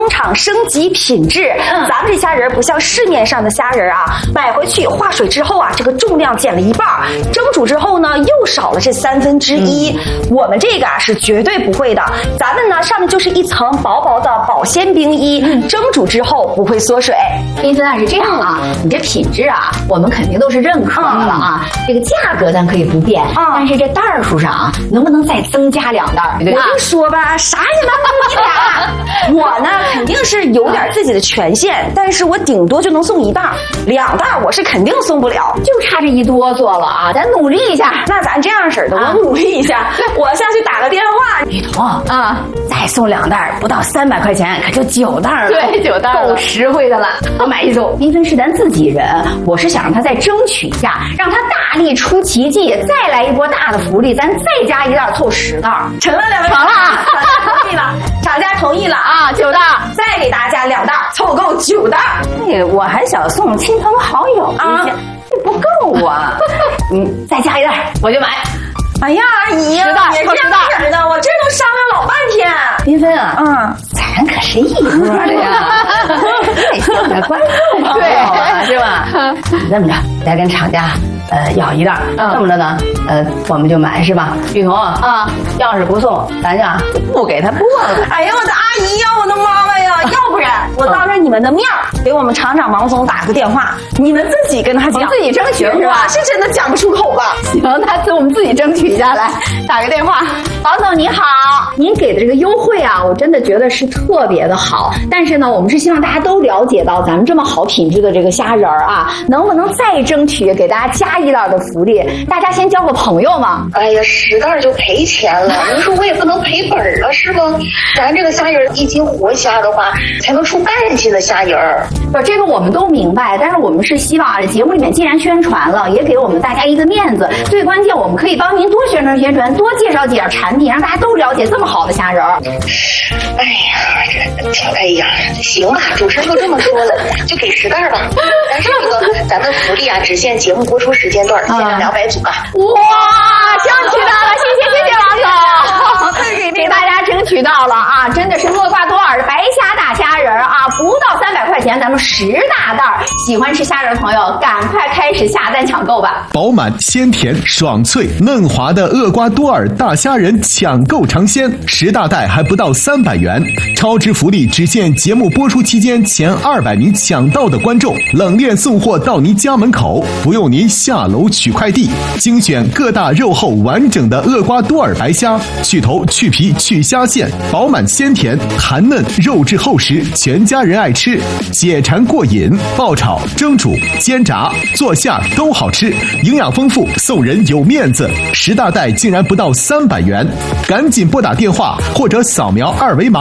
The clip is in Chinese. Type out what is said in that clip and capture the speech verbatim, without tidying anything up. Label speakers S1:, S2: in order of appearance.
S1: 厂升级品质，
S2: 嗯、
S1: 咱们这虾仁不像市面上的虾仁啊，买回去化水之后啊，这个重量减了一半，蒸煮之后呢又少了这三分之一。嗯、我们这个啊是绝对不会的，咱们呢上面就是一层薄薄的保鲜冰衣，嗯、蒸煮之后不会缩水。
S2: 缤纷啊是这样啊，你这品质啊我们肯定都是认可的了啊，嗯、这个价格咱可以不变，嗯、但是这袋数上啊能不能再增加两袋？对吧？
S1: 我就说吧，啥也瞒不住你俩。我呢肯定是有点自己的权限，但是我顶多就能送一袋，两袋我是肯定送不了，
S2: 就差这一哆嗦了啊！咱努力一下。
S1: 那咱这样式的，我努力一下，我下去打个电话。
S2: 雨桐啊，再送两袋，不到三百块钱，可就九袋了。
S1: 对，九袋
S2: 够实惠的了。我买一组。缤纷是咱自己人，我是想让他再争取一下，让他大力出奇迹，再来一波大的福利，咱再加一袋，凑十袋。
S1: 成了，两位，
S2: 成了啊！
S1: 同意了，厂家同意了啊，
S2: 九袋，
S1: 再给大家两袋，凑够九袋。
S2: 哎，我还想送亲朋好友啊，这不够啊！你再加一袋，我就买。
S1: 哎呀，阿姨呀，
S2: 十袋，
S1: 别这样式的，我这都商量老半天。
S2: 缤纷啊，
S1: 嗯，
S2: 咱可是一桌的呀，得送给观众朋友啊，是吧？这么着，再跟厂家呃要一袋，这么着呢，呃，我们就买是吧？雨桐啊，要是不送，咱呀就不给他播了。
S1: 哎呀，我的阿姨呀，我的妈妈呀，要不然我当着你们的面给我们厂长王总打个电话，你们自己跟他讲，
S2: 自己争取是吧？
S1: 是真的讲不出口吧？
S2: 行，那我们自己争取一下来，打个电话。王总你好，您给的这个优惠啊，我真的觉得是特别的好。但是呢，我们是希望大家都了解到咱们这么好品质的这个虾仁儿啊，能不能再争取给大家加一袋的福利？大家先交个朋友嘛。
S3: 哎呀，十袋就赔钱了，你说我也不能赔本了是吧？咱这个虾仁一斤活虾的话，才能出半斤的虾仁儿。
S2: 不，这个我们都明白，但是我们是希望啊，节目里面既然宣传了，也给我们大家一个面子。最关键，我们可以帮您多宣传宣传，多介绍介绍产品，让大家都了解这么好的虾仁儿。
S3: 哎呀，这哎呀，行吧，主持人都这么说了，就给十袋吧。但是这个咱们福利啊，只限节目播出时间段，限量两百组啊。
S2: 哇，争取到了，谢谢谢谢王总，给大家争取到了啊！真的是厄瓜多尔白虾大虾仁啊，不到三百块钱，咱们十大袋。喜欢吃虾仁的朋友，赶快开始下单抢购吧！
S4: 饱满、鲜甜、爽脆、嫩滑的厄瓜多尔大虾仁抢购尝鲜，十大袋还不到三百元，超值福利只限节目播出期间前二百名抢到的观众，冷链送货到您家门口，不用您下楼取快递。精选各大肉厚完整的厄瓜多尔白虾，去头去皮去虾线，饱满鲜甜，弹嫩肉质厚实，全家人爱吃，解馋过瘾。爆炒、蒸煮、煎炸、做馅都好吃，营养丰富，送人有面子。十大袋竟然不到三百元，赶紧拨打电话或者扫描二维码。